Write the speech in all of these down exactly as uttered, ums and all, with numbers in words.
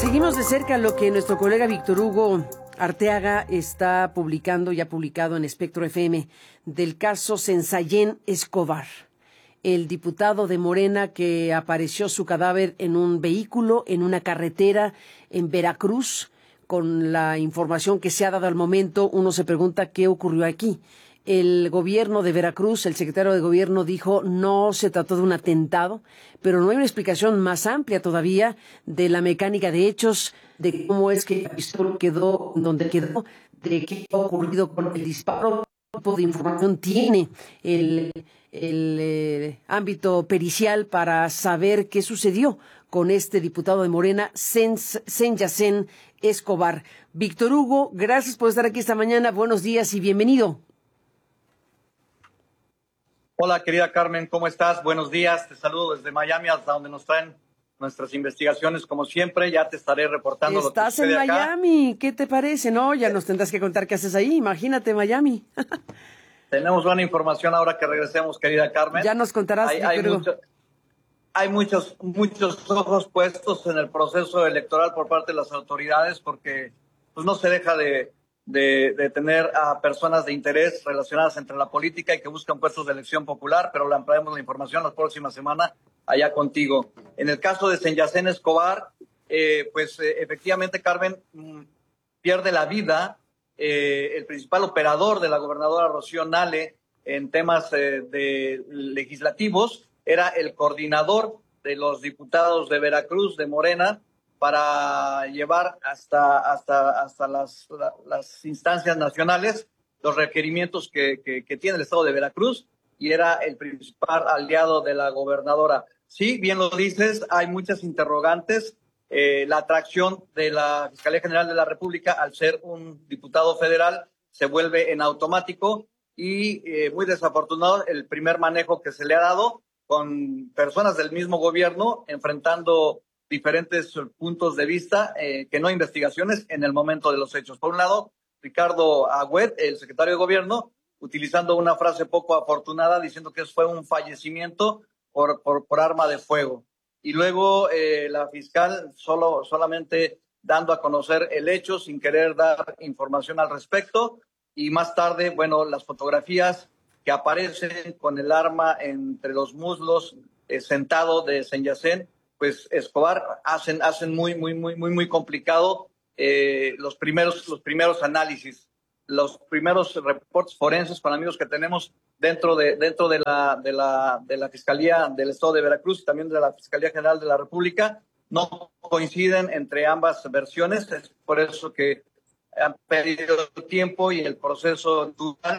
Seguimos de cerca lo que nuestro colega Víctor Hugo Arteaga está publicando y ha publicado en Espectro F M del caso Sensayén Escobar, el diputado de Morena que apareció su cadáver en un vehículo, en una carretera en Veracruz. Con la información que se ha dado al momento, uno se pregunta qué ocurrió aquí. El gobierno de Veracruz, el secretario de gobierno dijo no se trató de un atentado, pero no hay una explicación más amplia todavía de la mecánica de hechos, de cómo es que la pistola quedó donde quedó, de qué ha ocurrido con el disparo, qué tipo de información tiene el, el eh, ámbito pericial para saber qué sucedió con este diputado de Morena, Sensayén Escobar. Víctor Hugo, gracias por estar aquí esta mañana. Buenos días y bienvenido. Hola, querida Carmen, ¿cómo estás? Buenos días, te saludo desde Miami, hasta donde nos traen nuestras investigaciones, como siempre. Ya te estaré reportando lo que sucede acá. Estás en Miami, ¿qué te parece? No, ya nos tendrás que contar qué haces ahí, imagínate Miami. Tenemos buena información ahora que regresemos, querida Carmen. Ya nos contarás. Hay, hay, mucho, hay muchos, muchos ojos puestos en el proceso electoral por parte de las autoridades, porque pues, no se deja de... De, de tener a personas de interés relacionadas entre la política y que buscan puestos de elección popular, pero le ampliaremos la información la próxima semana allá contigo. En el caso de Sensayén Escobar, eh, pues eh, efectivamente, Carmen, mmm, pierde la vida eh, el principal operador de la gobernadora Rocío Nale en temas eh, de legislativos, era el coordinador de los diputados de Veracruz, de Morena, para llevar hasta, hasta, hasta las, las instancias nacionales los requerimientos que, que, que tiene el estado de Veracruz, y era el principal aliado de la gobernadora. Sí, bien lo dices, hay muchas interrogantes. Eh, la atracción de la Fiscalía General de la República al ser un diputado federal se vuelve en automático y eh, muy desafortunado el primer manejo que se le ha dado con personas del mismo gobierno enfrentando diferentes puntos de vista, eh, que no investigaciones en el momento de los hechos. Por un lado, Ricardo Agüed, el secretario de gobierno, utilizando una frase poco afortunada, diciendo que fue un fallecimiento por, por, por arma de fuego. Y luego eh, la fiscal solo, solamente dando a conocer el hecho sin querer dar información al respecto. Y más tarde, bueno, las fotografías que aparecen con el arma entre los muslos, eh, sentado de Sensayén, pues Escobar, hacen, hacen muy, muy, muy, muy, muy complicado eh, los primeros, los primeros análisis, los primeros reportes forenses con amigos que tenemos dentro de, dentro de la, de la, de la Fiscalía del Estado de Veracruz y también de la Fiscalía General de la República. No coinciden entre ambas versiones, es por eso que han perdido tiempo y el proceso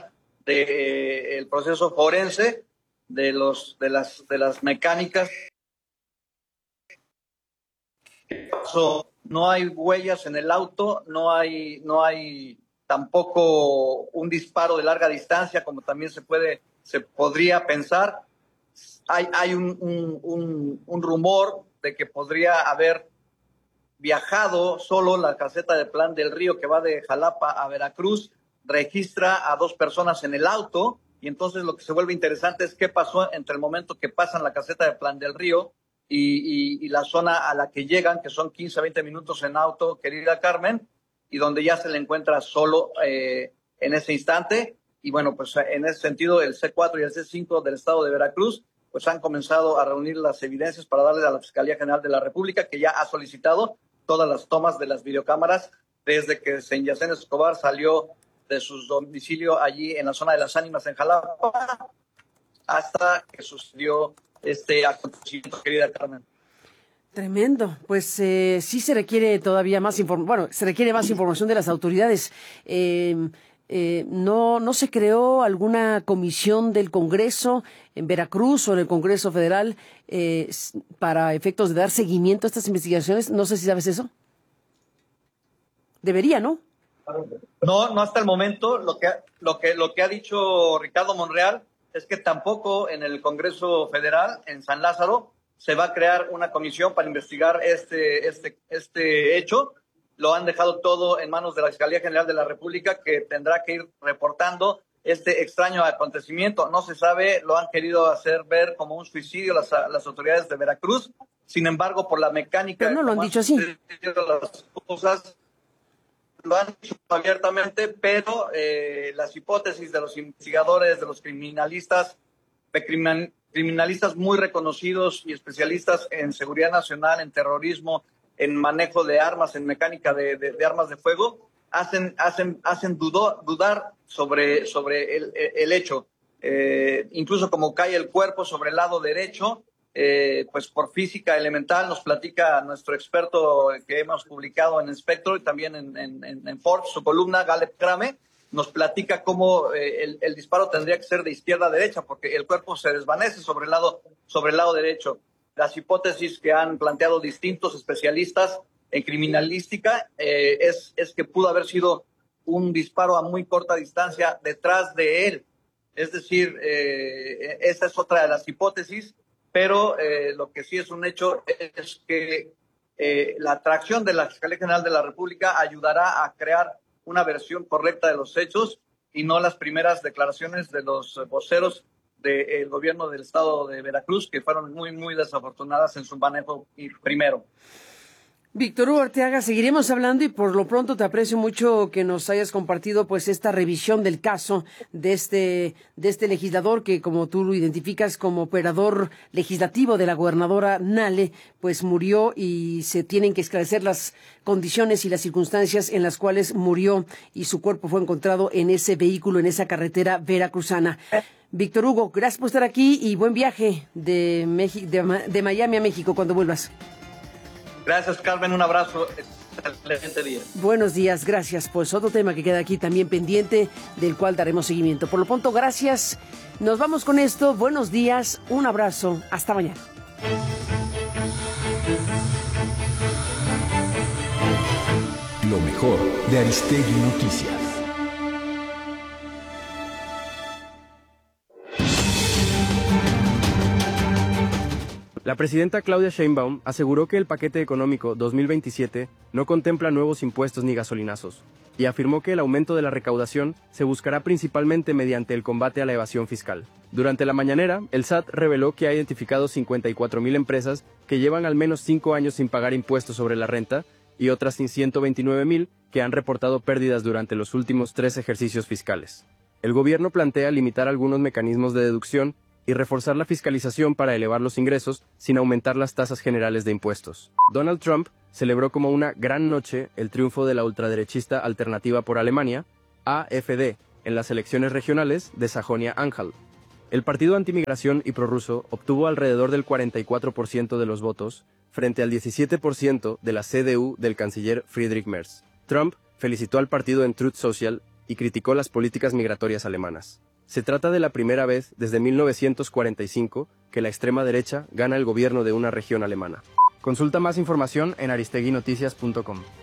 de, eh, el proceso forense de los, de las, de las mecánicas. No hay huellas en el auto, no hay, no hay tampoco un disparo de larga distancia, como también se puede, se podría pensar. Hay, hay un, un, un, un rumor de que podría haber viajado solo la caseta de Plan del Río, que va de Jalapa a Veracruz, registra a dos personas en el auto, y entonces lo que se vuelve interesante es qué pasó entre el momento que pasan la caseta de Plan del Río Y, y, y la zona a la que llegan, que son quince a veinte minutos en auto, querida Carmen, y donde ya se le encuentra solo eh, en ese instante. Y bueno, pues en ese sentido, el C cuatro y el C cinco del estado de Veracruz, pues han comenzado a reunir las evidencias para darle a la Fiscalía General de la República, que ya ha solicitado todas las tomas de las videocámaras desde que Sensayén Escobar salió de su domicilio allí en la zona de Las Ánimas, en Jalapa, hasta que sucedió este acontecimiento, querida Carmen. Tremendo. Pues eh, sí se requiere todavía más información. Bueno, se requiere más información de las autoridades. Eh, eh, no, no se creó alguna comisión del Congreso en Veracruz o en el Congreso Federal eh, para efectos de dar seguimiento a estas investigaciones. No sé si sabes eso. Debería, ¿no? No, no hasta el momento. Lo que, lo que, lo que ha dicho Ricardo Monreal es que tampoco en el Congreso Federal, en San Lázaro, se va a crear una comisión para investigar este, este, este hecho. Lo han dejado todo en manos de la Fiscalía General de la República, que tendrá que ir reportando este extraño acontecimiento. No se sabe, lo han querido hacer ver como un suicidio las, las autoridades de Veracruz. Sin embargo, por la mecánica... Pero no lo han dicho así. Las cosas, lo han dicho abiertamente, pero eh, las hipótesis de los investigadores, de los criminalistas, de crimin, criminalistas muy reconocidos y especialistas en seguridad nacional, en terrorismo, en manejo de armas, en mecánica de, de, de armas de fuego, hacen, hacen, hacen dudo, dudar sobre, sobre el, el hecho. Eh, incluso como cae el cuerpo sobre el lado derecho, eh, pues por física elemental nos platica nuestro experto que hemos publicado en Espectro y también en, en, en Forbes, su columna, Galeb Krame, nos platica cómo eh, el, el disparo tendría que ser de izquierda a derecha porque el cuerpo se desvanece sobre el lado, sobre el lado derecho. Las hipótesis que han planteado distintos especialistas en criminalística eh, es, es que pudo haber sido un disparo a muy corta distancia detrás de él. Es decir, eh, esa es otra de las hipótesis, pero eh, lo que sí es un hecho es que eh, la atracción de la Fiscalía General de la República ayudará a crear una versión correcta de los hechos y no las primeras declaraciones de los voceros del gobierno del estado de Veracruz, que fueron muy, muy desafortunadas en su manejo primero. Víctor Hugo Arteaga, seguiremos hablando y por lo pronto te aprecio mucho que nos hayas compartido pues esta revisión del caso de este de este legislador que, como tú lo identificas como operador legislativo de la gobernadora Nale, pues murió y se tienen que esclarecer las condiciones y las circunstancias en las cuales murió y su cuerpo fue encontrado en ese vehículo, en esa carretera veracruzana. Víctor Hugo, gracias por estar aquí y buen viaje de, Meji- de, de Miami a México cuando vuelvas. Gracias, Carmen, un abrazo, excelente día. Buenos días, gracias. Pues otro tema que queda aquí también pendiente, del cual daremos seguimiento. Por lo pronto, gracias. Nos vamos con esto. Buenos días, un abrazo, hasta mañana. Lo mejor de Aristegui Noticias. La presidenta Claudia Sheinbaum aseguró que el paquete económico dos mil veintisiete no contempla nuevos impuestos ni gasolinazos, y afirmó que el aumento de la recaudación se buscará principalmente mediante el combate a la evasión fiscal. Durante la mañanera, el S A T reveló que ha identificado cincuenta y cuatro mil empresas que llevan al menos cinco años sin pagar impuestos sobre la renta y otras ciento veintinueve mil que han reportado pérdidas durante los últimos tres ejercicios fiscales. El gobierno plantea limitar algunos mecanismos de deducción y reforzar la fiscalización para elevar los ingresos sin aumentar las tasas generales de impuestos. Donald Trump celebró como una gran noche el triunfo de la ultraderechista Alternativa por Alemania, A F D, en las elecciones regionales de Sajonia-Anhalt. El partido antimigración y prorruso obtuvo alrededor del cuarenta y cuatro por ciento de los votos, frente al diecisiete por ciento de la C D U del canciller Friedrich Merz. Trump felicitó al partido en Truth Social y criticó las políticas migratorias alemanas. Se trata de la primera vez desde mil novecientos cuarenta y cinco que la extrema derecha gana el gobierno de una región alemana. Consulta más información en aristegui noticias punto com.